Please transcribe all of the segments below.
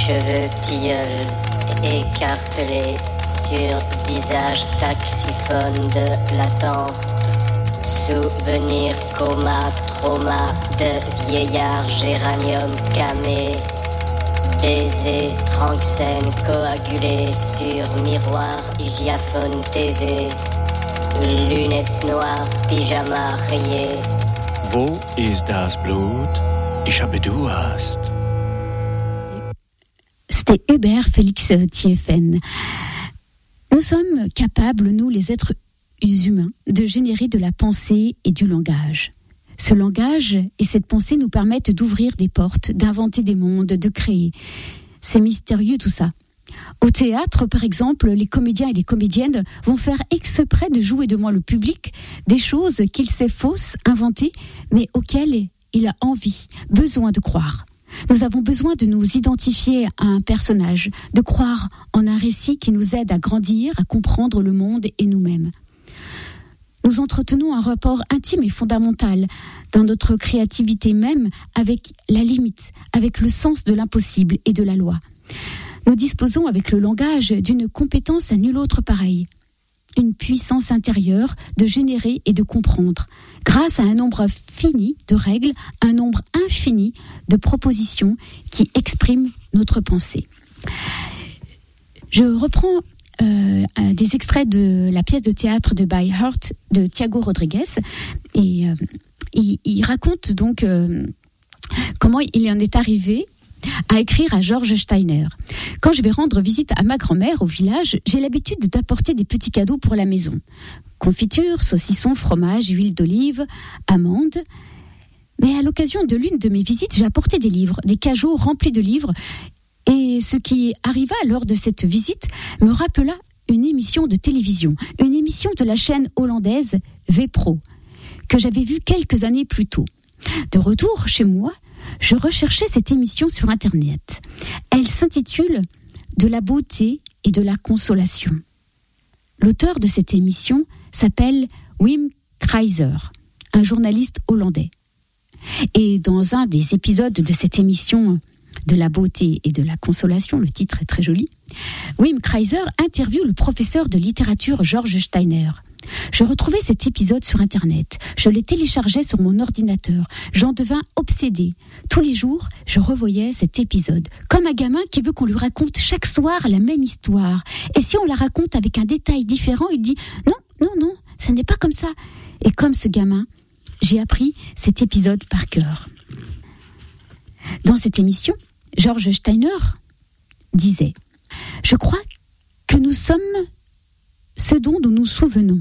cheveux tilleuls écartelés sur visage taxiphone de l'attente. Souvenir, coma, trauma de vieillard, géranium camé. Baiser, tranxène coagulé sur miroir, hygiaphone taisé. Lunettes noires, pyjama rayé. Wo ist das Blut? Ich habe Durst. C'était Hubert Félix Thiéphène. Nous sommes capables, nous les êtres humains, de générer de la pensée et du langage. Ce langage et cette pensée nous permettent d'ouvrir des portes, d'inventer des mondes, de créer. C'est mystérieux tout ça. Au théâtre, par exemple, les comédiens et les comédiennes vont faire exprès de jouer devant le public des choses qu'il sait fausses, inventées, mais auxquelles il a envie, besoin de croire. Nous avons besoin de nous identifier à un personnage, de croire en un récit qui nous aide à grandir, à comprendre le monde et nous-mêmes. Nous entretenons un rapport intime et fondamental dans notre créativité même avec la limite, avec le sens de l'impossible et de la loi. Nous disposons avec le langage d'une compétence à nul autre pareille, une puissance intérieure de générer et de comprendre, grâce à un nombre fini de règles, un nombre infini de propositions qui expriment notre pensée. Je reprends des extraits de la pièce de théâtre de By Heart de Thiago Rodrigues et il raconte donc comment il en est arrivé à écrire à George Steiner. Quand je vais rendre visite à ma grand-mère au village, j'ai l'habitude d'apporter des petits cadeaux pour la maison. Confiture, saucisson, fromage, huile d'olive, amandes. Mais à l'occasion de l'une de mes visites, j'ai apporté des livres, des cajots remplis de livres. Et ce qui arriva lors de cette visite me rappela une émission de télévision, une émission de la chaîne hollandaise VPRO, que j'avais vue quelques années plus tôt. De retour chez moi, je recherchais cette émission sur Internet. Elle s'intitule « De la beauté et de la consolation ». L'auteur de cette émission s'appelle Wim Kreiser, un journaliste hollandais. Et dans un des épisodes de cette émission de la beauté et de la consolation, le titre est très joli, Wim Kreiser interviewe le professeur de littérature George Steiner. Je retrouvais cet épisode sur Internet. Je l'ai téléchargé sur mon ordinateur. J'en devins obsédée. Tous les jours, je revoyais cet épisode. Comme un gamin qui veut qu'on lui raconte chaque soir la même histoire. Et si on la raconte avec un détail différent, il dit « Non, ce n'est pas comme ça ». Et comme ce gamin, j'ai appris cet épisode par cœur. Dans cette émission, George Steiner disait « Je crois que nous sommes ce dont nous nous souvenons.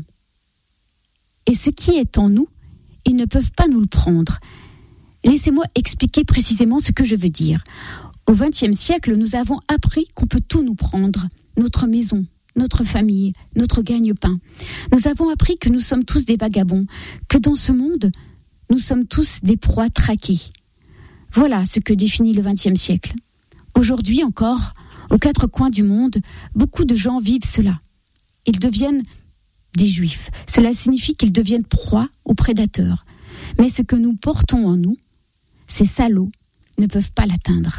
Et ce qui est en nous, ils ne peuvent pas nous le prendre. Laissez-moi expliquer précisément ce que je veux dire. Au XXe siècle, nous avons appris qu'on peut tout nous prendre. Notre maison, notre famille, notre gagne-pain. Nous avons appris que nous sommes tous des vagabonds, que dans ce monde, nous sommes tous des proies traquées. Voilà ce que définit le XXe siècle. Aujourd'hui encore, aux quatre coins du monde, beaucoup de gens vivent cela. Ils deviennent des juifs. Cela signifie qu'ils deviennent proies ou prédateurs. Mais ce que nous portons en nous, ces salauds ne peuvent pas l'atteindre.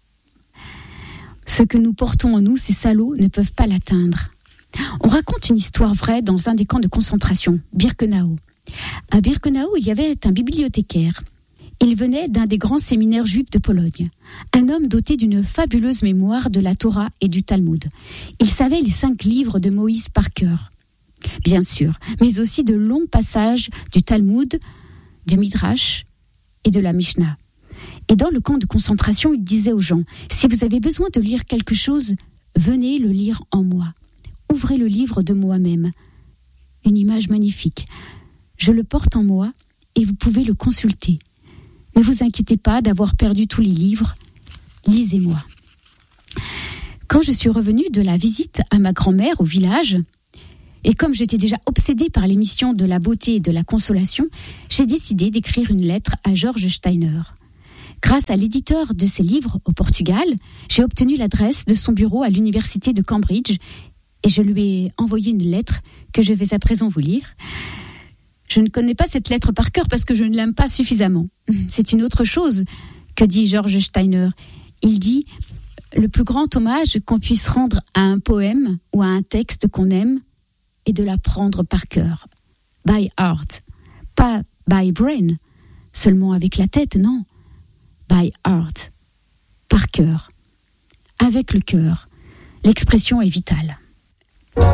Ce que nous portons en nous, ces salauds ne peuvent pas l'atteindre. On raconte une histoire vraie dans un des camps de concentration, Birkenau. À Birkenau, il y avait un bibliothécaire. Il venait d'un des grands séminaires juifs de Pologne. Un homme doté d'une fabuleuse mémoire de la Torah et du Talmud. Il savait les 5 livres de Moïse par cœur, bien sûr, mais aussi de longs passages du Talmud, du Midrash et de la Mishnah. Et dans le camp de concentration, il disait aux gens, si vous avez besoin de lire quelque chose, venez le lire en moi. Ouvrez le livre de moi-même. Une image magnifique. Je le porte en moi et vous pouvez le consulter. Ne vous inquiétez pas d'avoir perdu tous les livres. Lisez-moi. Quand je suis revenue de la visite à ma grand-mère au village, et comme j'étais déjà obsédée par l'émission de la beauté et de la consolation, j'ai décidé d'écrire une lettre à George Steiner. Grâce à l'éditeur de ses livres au Portugal, j'ai obtenu l'adresse de son bureau à l'université de Cambridge et je lui ai envoyé une lettre que je vais à présent vous lire. Je ne connais pas cette lettre par cœur parce que je ne l'aime pas suffisamment. C'est une autre chose que dit George Steiner. Il dit Le plus grand hommage qu'on puisse rendre à un poème ou à un texte qu'on aime est de l'apprendre par cœur. By heart. Pas by brain, seulement avec la tête, non. By heart. Par cœur. Avec le cœur. L'expression est vitale.